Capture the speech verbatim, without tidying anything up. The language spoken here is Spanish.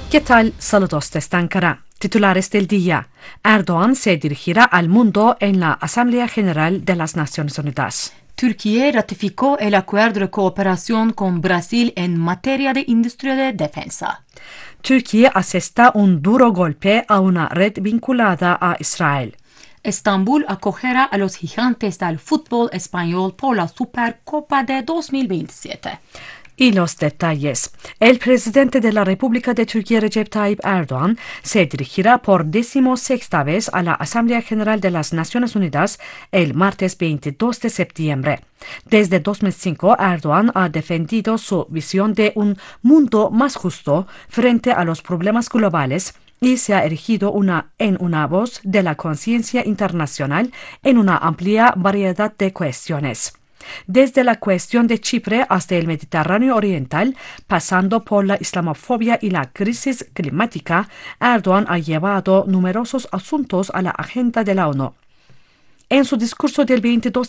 ¿Qué tal? Saludos desde Ankara. Titulares del día. Erdoğan se dirigirá al mundo en la Asamblea General de las Naciones Unidas. Türkiye ratificó el acuerdo de cooperación con Brasil en materia de industria de defensa. Türkiye asesta un duro golpe a una red vinculada a Israel. Estambul acogerá a los gigantes del fútbol español por la Supercopa de dos mil veintisiete. Y los detalles. El presidente de la República de Turquía, Recep Tayyip Erdoğan, se dirigirá por decimosexta vez a la Asamblea General de las Naciones Unidas el martes veintidós de septiembre. Desde dos mil cinco, Erdoğan ha defendido su visión de un mundo más justo frente a los problemas globales y se ha erigido una, en una voz de la conciencia internacional en una amplia variedad de cuestiones. Desde la cuestión de Chipre hasta el Mediterráneo Oriental, pasando por la islamofobia y la crisis climática, Erdoğan ha llevado numerosos asuntos a la agenda de la ONU. En su discurso del veintidós